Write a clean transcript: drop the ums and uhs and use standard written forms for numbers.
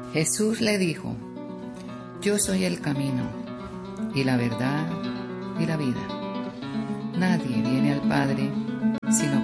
Jesús le dijo: Yo soy el camino, y la verdad, y la vida. Nadie viene al Padre sino